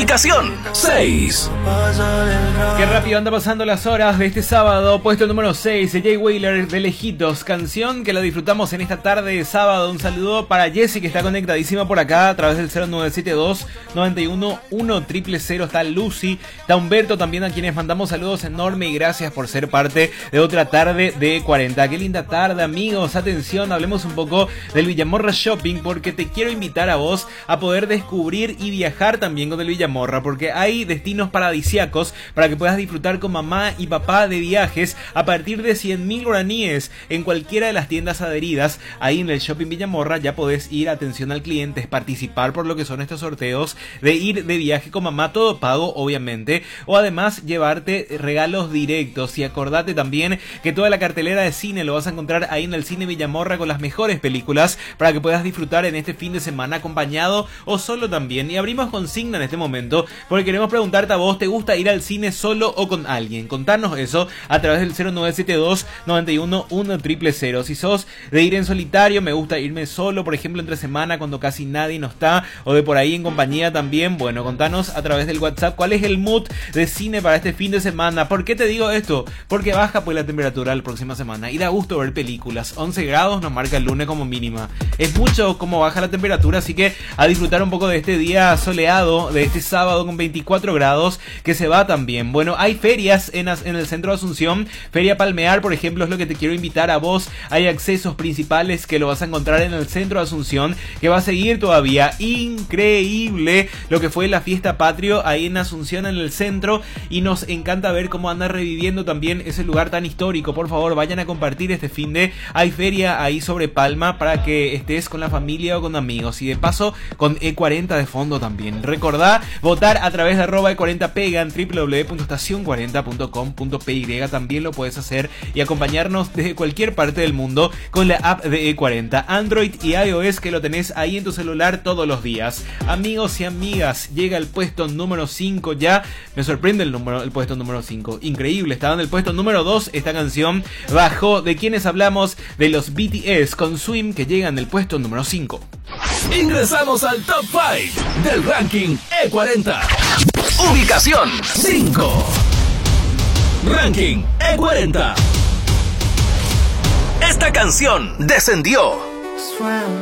Ubicación 6. Qué rápido anda pasando las horas de este sábado. Puesto número 6 de Jay Wheeler, de Lejitos. Canción que la disfrutamos en esta tarde de sábado. Un saludo para Jessie, que está conectadísima por acá a través del 0972 91 1000. Está Lucy, está Humberto también, a quienes mandamos saludos enormes y gracias por ser parte de otra tarde de 40. Qué linda tarde, amigos. Atención, hablemos un poco del Villamorra Shopping, porque te quiero invitar a vos a poder descubrir y viajar también con el Villamorra, porque hay destinos paradisíacos para que puedas disfrutar con mamá y papá de viajes a partir de 100.000 guaraníes en cualquiera de las tiendas adheridas. Ahí en el Shopping Villamorra ya podés ir, atención al cliente, participar por lo que son estos sorteos de ir de viaje con mamá, todo pago obviamente, o además llevarte regalos directos. Y acordate también que toda la cartelera de cine lo vas a encontrar ahí en el Cine Villamorra con las mejores películas para que puedas disfrutar en este fin de semana acompañado o solo también. Y abrimos consigna en este momento porque queremos preguntarte a vos, ¿te gusta ir al cine solo o con alguien? Contanos eso a través del 0972 91 1000. Si sos de ir en solitario, me gusta irme solo, por ejemplo entre semana cuando casi nadie no está, o de por ahí en compañía también. Bueno, contanos a través del WhatsApp cuál es el mood de cine para este fin de semana. ¿Por qué te digo esto? Porque baja pues la temperatura la próxima semana y da gusto ver películas. 11 grados nos marca el lunes como mínima. Es mucho como baja la temperatura, así que a disfrutar un poco de este día soleado, de este sábado con 24 grados, que se va también. Bueno, hay ferias en el centro de Asunción. Feria Palmear, por ejemplo, es lo que te quiero invitar a vos. Hay accesos principales que lo vas a encontrar en el centro de Asunción, que va a seguir todavía. Increíble lo que fue la fiesta patrio ahí en Asunción, en el centro, y nos encanta ver cómo anda reviviendo también ese lugar tan histórico. Por favor, vayan a compartir este fin de... Hay feria ahí sobre Palma para que estés con la familia o con amigos, y de paso con E40 de fondo también. Recordá votar a través de @E40pega en www.estacion40.com.py. También lo puedes hacer y acompañarnos desde cualquier parte del mundo con la app de E40, Android y iOS, que lo tenés ahí en tu celular todos los días. Amigos y amigas, llega el puesto número 5 ya. Me sorprende el puesto número 5. Increíble, estaba en el puesto número 2 esta canción. Bajó. ¿De quiénes hablamos? De los BTS con Swim, que llega en el puesto número 5. Ingresamos al top 5 del ranking E40. Ubicación 5. Ranking E40. Esta canción descendió.